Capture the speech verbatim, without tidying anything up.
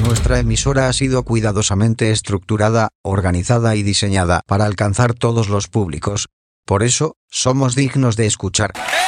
Nuestra emisora ha sido cuidadosamente estructurada, organizada y diseñada para alcanzar todos los públicos. Por eso, somos dignos de escuchar.